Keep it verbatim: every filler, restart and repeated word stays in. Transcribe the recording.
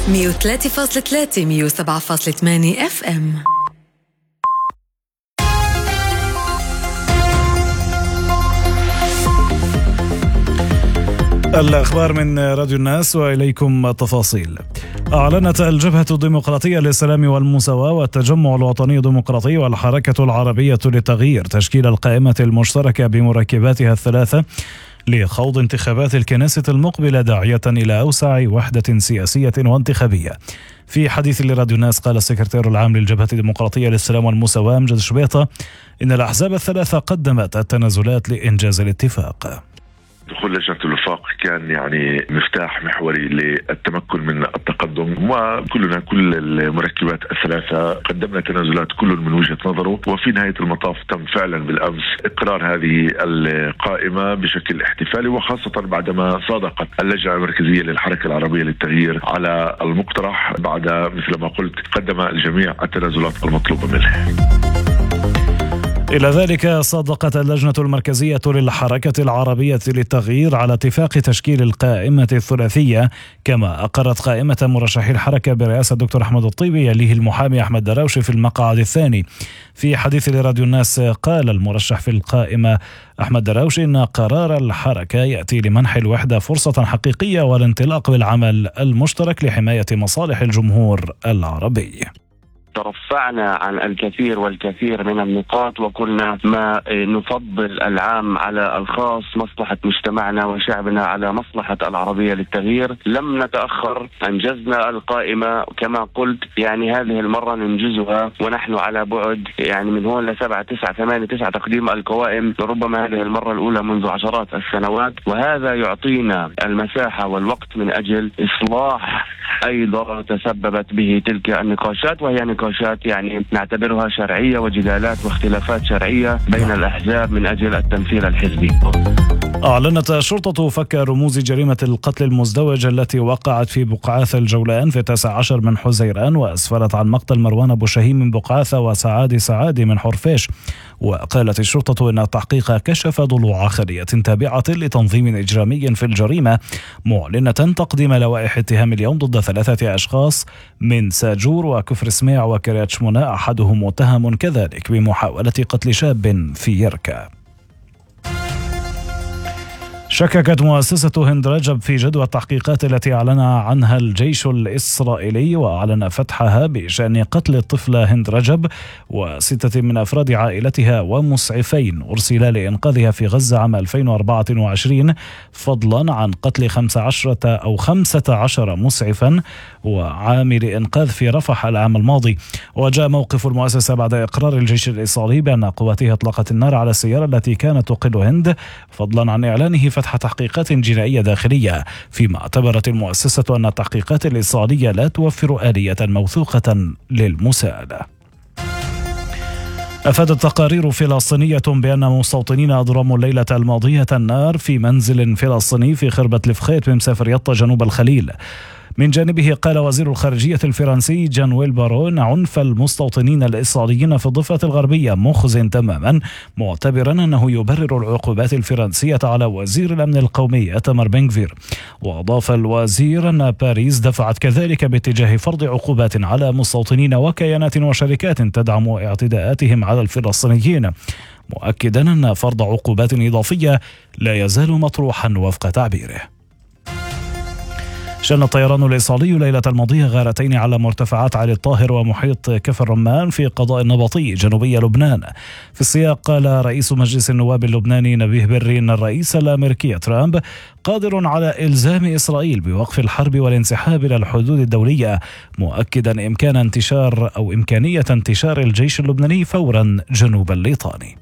مية وثلاثة فاصلة ثلاثة مية وسبعة فاصلة ثمانية اف ام. الأخبار من راديو الناس وإليكم التفاصيل. أعلنت الجبهة الديمقراطية للسلام والمساواة والتجمع الوطني الديمقراطي والحركة العربية للتغيير تشكيل القائمة المشتركة بمركباتها الثلاثة لخوض انتخابات الكنيسة المقبلة، داعية إلى أوسع وحدة سياسية وانتخابية. في حديث لراديو الناس قال السكرتير العام للجبهة الديمقراطية للسلام والمساواة أمجد شبيطة إن الأحزاب الثلاثة قدمت التنازلات لإنجاز الاتفاق. دخول لجنة الوفاق كان يعني مفتاح محوري للتمكن من التقدم، وكلنا كل المركبات الثلاثة قدمنا تنازلات كل من وجهة نظره، وفي نهاية المطاف تم فعلا بالأمس إقرار هذه القائمة بشكل احتفالي، وخاصة بعدما صادقت اللجنة المركزية للحركة العربية للتغيير على المقترح بعد مثل ما قلت قدم الجميع التنازلات المطلوبة منه. إلى ذلك صادقت اللجنة المركزية للحركة العربية للتغيير على اتفاق تشكيل القائمة الثلاثية، كما أقرت قائمة مرشحي الحركة برئاسة الدكتور أحمد الطيبي يليه المحامي أحمد دراوشي في المقعد الثاني. في حديث لراديو الناس قال المرشح في القائمة أحمد دراوشي إن قرار الحركة يأتي لمنح الوحدة فرصة حقيقية والانطلاق بالعمل المشترك لحماية مصالح الجمهور العربي. ترفعنا عن الكثير والكثير من النقاط، وكنا ما نفضل العام على الخاص، مصلحة مجتمعنا وشعبنا على مصلحة العربية للتغيير. لم نتأخر، أنجزنا القائمة كما قلت، يعني هذه المرة ننجزها ونحن على بعد يعني من هون لسبعة تسعة ثمانية تسعة تقديم القوائم، ربما هذه المرة الأولى منذ عشرات السنوات، وهذا يعطينا المساحة والوقت من أجل إصلاح أي ضرر تسببت به تلك النقاشات، وهي نقاشات يعني نعتبرها شرعية وجدالات واختلافات شرعية بين الأحزاب من أجل التمثيل الحزبي. أعلنت الشرطة فك رموز جريمة القتل المزدوج التي وقعت في بقعاث الجولان في التاسع عشر من حزيران، وأسفرت عن مقتل مروان أبو شهيم من بقعاثة وسعادي سعادي من حرفيش. وقالت الشرطة إن التحقيق كشف ضلوع خلية تابعة لتنظيم إجرامي في الجريمة، معلنة تقديم لوائح اتهام اليوم ضد ثلاثة أشخاص من ساجور وكفر سميع وكريات شموناء، أحدهم متهم كذلك بمحاولة قتل شاب في يركا. شككت مؤسسة هند رجب في جدوى التحقيقات التي أعلن عنها الجيش الإسرائيلي، وأعلن فتحها بشأن قتل الطفلة هند رجب وستة من أفراد عائلتها ومسعفين أرسلا لإنقاذها في غزة عام ألفين وأربعة وعشرين، فضلا عن قتل خمسة عشر أو خمسة عشر مسعفا وعامل إنقاذ في رفح العام الماضي. وجاء موقف المؤسسة بعد إقرار الجيش الإسرائيلي بأن قواتها أطلقت النار على السيارة التي كانت تقل هند، فضلا عن إعلانه فتح تحقيقات جنائية داخلية، فيما اعتبرت المؤسسة أن التحقيقات الإسرائيلية لا توفر آلية موثوقة للمساءلة. أفادت تقارير فلسطينية بأن مستوطنين أضرموا الليلة الماضية النار في منزل فلسطيني في خربة لفخيت بمسافر يطا جنوب الخليل. من جانبه قال وزير الخارجية الفرنسي جانويل بارون عنف المستوطنين الإسرائيليين في الضفة الغربية مخزٍ تماما، معتبرا أنه يبرر العقوبات الفرنسية على وزير الأمن القومي إيتمار بن غفير. وأضاف الوزير أن باريس دفعت كذلك باتجاه فرض عقوبات على مستوطنين وكيانات وشركات تدعم اعتداءاتهم على الفلسطينيين، مؤكدا أن فرض عقوبات إضافية لا يزال مطروحا وفق تعبيره. شن الطيران الإسرائيلي ليلة الماضية غارتين على مرتفعات علي الطاهر ومحيط كفر رمان في قضاء النبطي جنوبي لبنان. في السياق قال رئيس مجلس النواب اللبناني نبيه بري أن الرئيس الأمريكي ترامب قادر على إلزام إسرائيل بوقف الحرب والانسحاب إلى الحدود الدولية، مؤكدا إمكان انتشار أو إمكانية انتشار الجيش اللبناني فورا جنوب الليطاني.